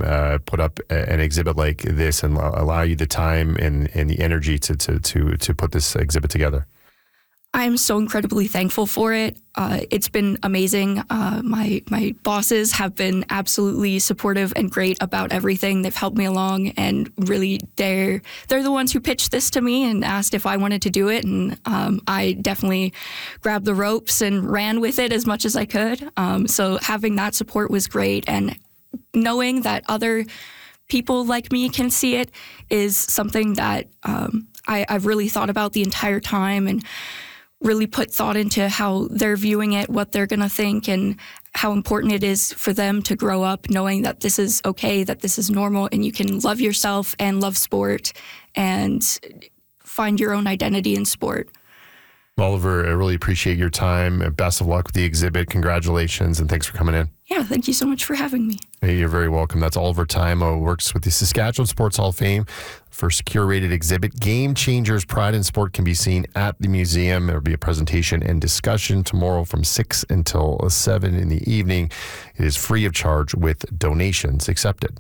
put up an exhibit like this and allow you the time and the energy to put this exhibit together? I'm so incredibly thankful for it. It's been amazing. My bosses have been absolutely supportive and great about everything. They've helped me along, and really, they're the ones who pitched this to me and asked if I wanted to do it. And I definitely grabbed the ropes and ran with it as much as I could. So having that support was great, and knowing that other people like me can see it is something that I've really thought about the entire time, and really put thought into how they're viewing it, what they're going to think, and how important it is for them to grow up knowing that this is okay, that this is normal, and you can love yourself and love sport and find your own identity in sport. Oliver, I really appreciate your time. Best of luck with the exhibit. Congratulations, and thanks for coming in. Yeah, thank you so much for having me. Hey, you're very welcome. That's Oliver Taimo, works with the Saskatchewan Sports Hall of Fame. First curated exhibit, Game Changers, Pride in Sport, can be seen at the museum. There will be a presentation and discussion tomorrow from 6 until 7 in the evening. It is free of charge with donations accepted.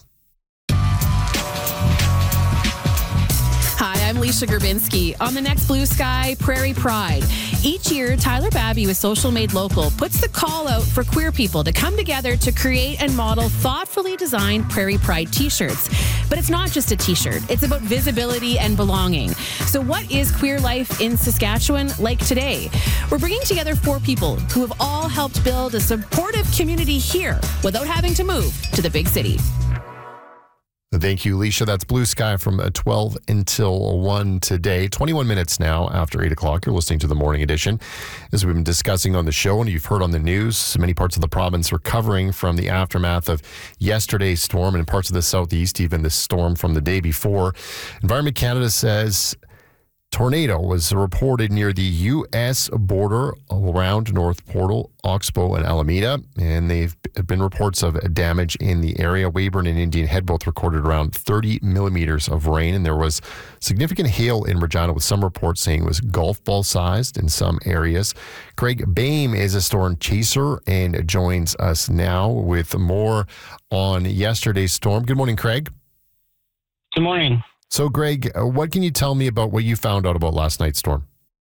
Hi, I'm Leisha Gerbinski. On the next Blue Sky, Prairie Pride. Each year, Tyler Babby with Social Made Local puts the call out for queer people to come together to create and model thoughtfully designed Prairie Pride t-shirts. But it's not just a t-shirt. It's about visibility and belonging. So what is queer life in Saskatchewan like today? We're bringing together 4 people who have all helped build a supportive community here without having to move to the big city. Thank you, Leisha. That's Blue Sky from 12 until 1 today. 21 minutes now after 8 o'clock. You're listening to the Morning Edition. As we've been discussing on the show and you've heard on the news, many parts of the province recovering from the aftermath of yesterday's storm, and in parts of the southeast, even the storm from the day before. Environment Canada says tornado was reported near the U.S. border around North Portal, Oxbow, and Alameda, and they've been reports of damage in the area. Weyburn and Indian Head both recorded around 30 millimeters of rain, and there was significant hail in Regina, with some reports saying it was golf ball sized in some areas. Craig Bame is a storm chaser and joins us now with more on yesterday's storm. Good morning, Craig. Good morning. So, Greg, what can you tell me about what you found out about last night's storm?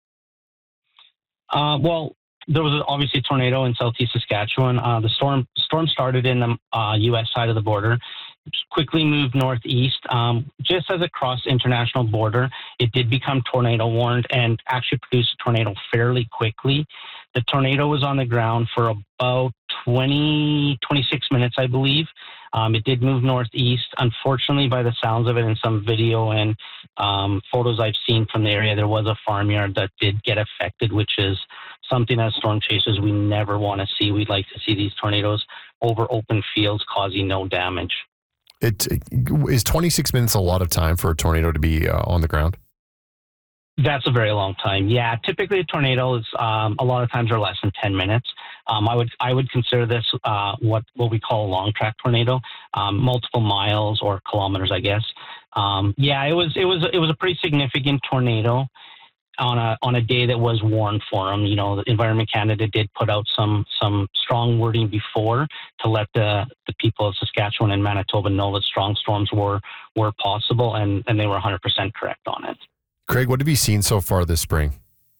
Well, there was obviously a tornado in southeast Saskatchewan. The storm started in the U.S. side of the border, quickly moved northeast. Just as it crossed the international border, it did become tornado warned and actually produced a tornado fairly quickly. The tornado was on the ground for about 26 minutes, I believe. It did move northeast. Unfortunately, by the sounds of it, in some video and photos I've seen from the area, there was a farmyard that did get affected, which is something as storm chasers we never want to see. We'd like to see these tornadoes over open fields causing no damage. Is 26 minutes a lot of time for a tornado to be on the ground? That's a very long time. Yeah, typically a tornado is a lot of times are less than 10 minutes. I would consider this what we call a long track tornado, multiple miles or kilometers, I guess. Yeah, it was a pretty significant tornado on a day that was warned for them. You know, the Environment Canada did put out some strong wording before to let the people of Saskatchewan and Manitoba know that strong storms were possible, and they were 100% correct on it. Craig, what have you seen so far this spring?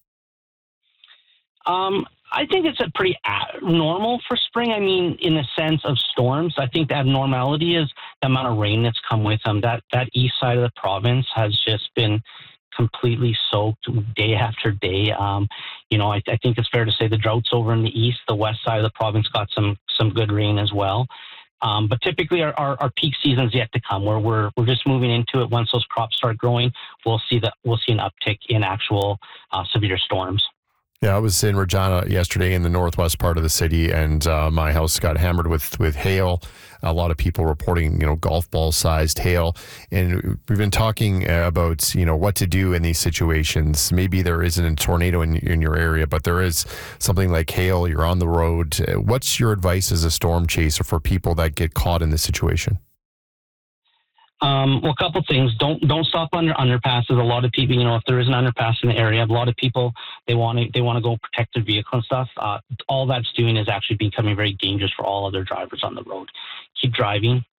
I think it's a pretty normal for spring. I mean, in the sense of storms, I think the abnormality is the amount of rain that's come with them. That east side of the province has just been completely soaked day after day. You know, I think it's fair to say the drought's over in the east. The west side of the province got some good rain as well. But typically our peak season's yet to come, where we're just moving into it. Once those crops start growing, we'll see an uptick in actual severe storms. Yeah, I was in Regina yesterday in the northwest part of the city, and my house got hammered with hail. A lot of people reporting, golf ball sized hail. And we've been talking about, what to do in these situations. Maybe there isn't a tornado in your area, but there is something like hail. You're on the road. What's your advice as a storm chaser for people that get caught in this situation? Well, a couple things. Don't stop under underpasses. A lot of people, if there is an underpass in the area, a lot of people they want to go protect their vehicle and stuff. All that's doing is actually becoming very dangerous for all other drivers on the road. Keep driving.